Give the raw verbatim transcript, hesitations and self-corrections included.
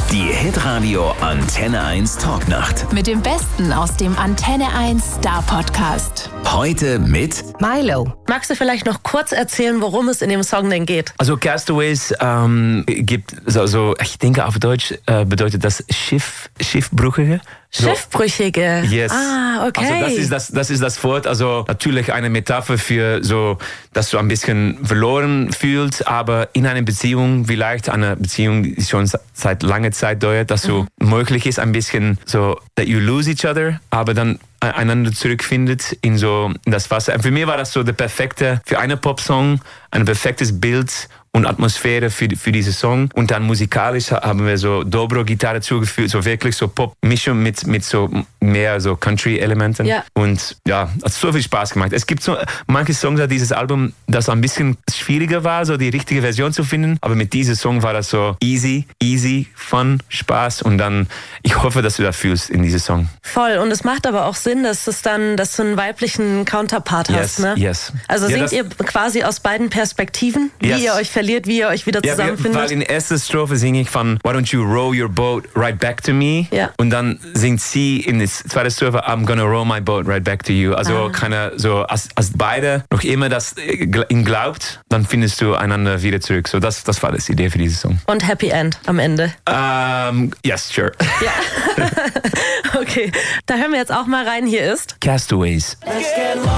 Die Hitradio Antenne eins Talknacht. Mit dem Besten aus dem Antenne eins Star Podcast. Heute mit Milo. Magst du vielleicht noch kurz erzählen, worum es in dem Song denn geht? Also Castaways ähm, gibt, so, so, ich denke auf Deutsch äh, bedeutet das Schiff, Schiffbrüchige. So. Schiffbrüchige. Yes. Ah, okay. Also das ist das, das ist das Wort. Also natürlich eine Metapher für so, dass du ein bisschen verloren fühlst, aber in einer Beziehung, vielleicht eine Beziehung, die schon seit langer Zeit dauert, dass so mhm. möglich ist, ein bisschen so, that you lose each other, aber dann einander zurückfindet in so in das Wasser. Und für mich war das so der perfekte, für einen Popsong, ein perfektes Bild und Atmosphäre für, für diesen Song. Und dann musikalisch haben wir so Dobro-Gitarre zugefügt, so wirklich so Pop-Mischung mit, mit so mehr so Country-Elementen. Ja. Und ja, hat so viel Spaß gemacht. Es gibt so manche Songs auf dieses Album, das ein bisschen schwieriger war, so die richtige Version zu finden. Aber mit diesem Song war das so easy, easy, fun, Spaß. Und dann, ich hoffe, dass du das fühlst in diesem Song. Voll. Und es macht aber auch Sinn, dass es dann, dass du einen weiblichen Counterpart yes, hast, ne? Yes. Also ja, singt ihr quasi aus beiden Perspektiven, wie yes. ihr euch verliert, wie ihr euch wieder ja, zusammenfindet? Weil in der ersten Strophe singe ich von Why don't you row your boat right back to me? Ja. Und dann singt sie in der zweiten Strophe I'm gonna row my boat right back to you. Also ah. keine, so, als, als beide noch immer das ihn glaubt, dann findest du einander wieder zurück. So das, das war das Idee für diesen Song. Und Happy End am Ende? Um, yes, sure. Ja. Okay, da hören wir jetzt auch mal rein. Hier ist Castaways.